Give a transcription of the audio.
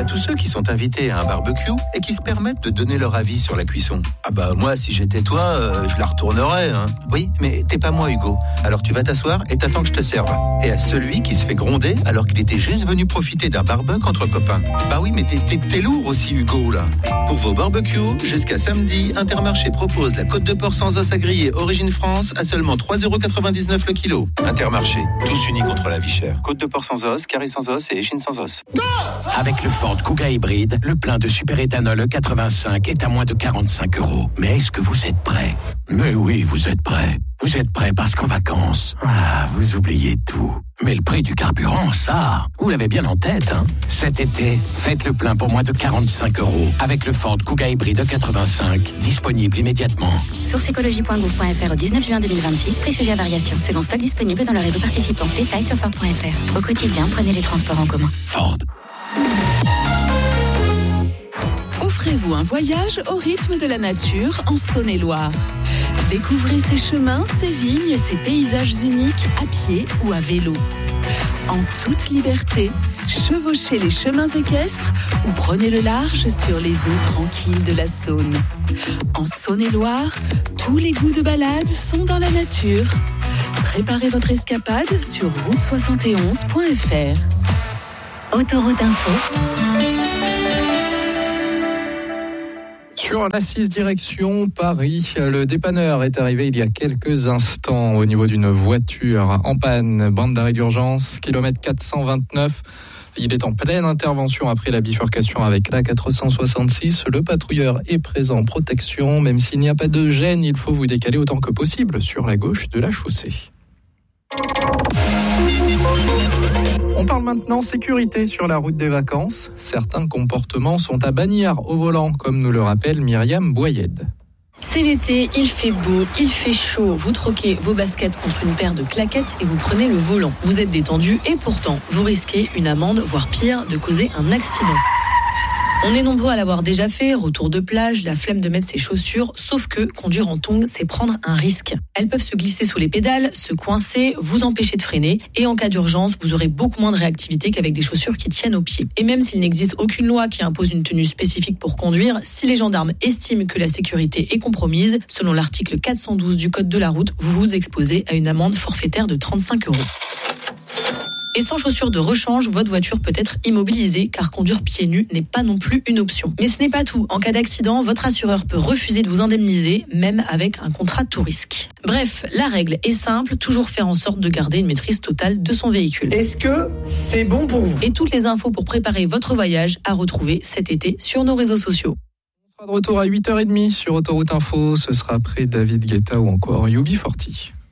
à tous ceux qui sont invités à un barbecue et qui se permettent de donner leur avis sur la cuisson. Ah bah moi, si j'étais toi, je la retournerais. Hein. Oui, mais t'es pas moi, Hugo. Alors tu vas t'asseoir et t'attends que je te serve. Et à celui qui se fait gronder alors qu'il était juste venu profiter d'un barbecue entre copains. Bah oui, mais t'es lourd aussi, Hugo, là. Pour vos barbecues, jusqu'à samedi, Intermarché propose la côte de porc sans os à griller Origine France à seulement 3,99€ le kilo. Intermarché, tous unis contre la vie chère. Côte de porc sans os, carré sans os et échine sans os. Avec le Ford Kuga hybride, le plein de superéthanol E85 est à moins de 45€. Mais est-ce que vous êtes prêts ? Mais oui, vous êtes prêts. Vous êtes prêts parce qu'en vacances, vous oubliez tout. Mais le prix du carburant, ça, vous l'avez bien en tête, hein ? Cet été, faites le plein pour moins de 45€ avec le Ford Kuga hybride E85, disponible immédiatement. Source écologie.gouv.fr au 19 juin 2026, prix sujet à variation, selon stock disponible dans le réseau participant. Détails sur Ford.fr. Au quotidien, prenez les transports en commun. Ford. Offrez-vous un voyage au rythme de la nature en Saône-et-Loire. Découvrez ses chemins, ses vignes, ses paysages uniques à pied ou à vélo. En toute liberté, chevauchez les chemins équestres ou prenez le large sur les eaux tranquilles de la Saône. En Saône-et-Loire, tous les goûts de balade sont dans la nature. Préparez votre escapade sur route71.fr. Autoroute Info. Sur la 6 direction Paris, le dépanneur est arrivé il y a quelques instants au niveau d'une voiture en panne. Bande d'arrêt d'urgence, kilomètre 429. Il est en pleine intervention après la bifurcation avec la 466. Le patrouilleur est présent en protection. Même s'il n'y a pas de gêne, il faut vous décaler autant que possible sur la gauche de la chaussée. On parle maintenant sécurité sur la route des vacances. Certains comportements sont à bannir au volant, comme nous le rappelle Myriam Boyed. C'est l'été, il fait beau, il fait chaud. Vous troquez vos baskets contre une paire de claquettes et vous prenez le volant. Vous êtes détendu et pourtant, vous risquez une amende, voire pire, de causer un accident. On est nombreux à l'avoir déjà fait, retour de plage, la flemme de mettre ses chaussures, sauf que conduire en tongs, c'est prendre un risque. Elles peuvent se glisser sous les pédales, se coincer, vous empêcher de freiner, et en cas d'urgence, vous aurez beaucoup moins de réactivité qu'avec des chaussures qui tiennent aux pieds. Et même s'il n'existe aucune loi qui impose une tenue spécifique pour conduire, si les gendarmes estiment que la sécurité est compromise, selon l'article 412 du Code de la route, vous vous exposez à une amende forfaitaire de 35€. Et sans chaussures de rechange, votre voiture peut être immobilisée car conduire pieds nus n'est pas non plus une option. Mais ce n'est pas tout. En cas d'accident, votre assureur peut refuser de vous indemniser, même avec un contrat tout risque. Bref, la règle est simple, toujours faire en sorte de garder une maîtrise totale de son véhicule. Est-ce que c'est bon pour vous ? Et toutes les infos pour préparer votre voyage à retrouver cet été sur nos réseaux sociaux. On sera de retour à 8h30 sur Autoroute Info. Ce sera après David Guetta ou encore UB40.